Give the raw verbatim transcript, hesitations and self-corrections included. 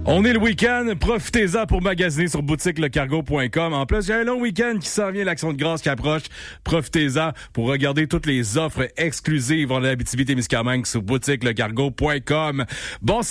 On est le week-end, profitez-en pour magasiner sur boutique le cargo point com. En plus, il y a un long week-end qui s'en vient, l'Action de grâce qui approche. Profitez-en pour regarder toutes les offres exclusives en Abitibi-Témiscamingue sur boutique le cargo point com. Bon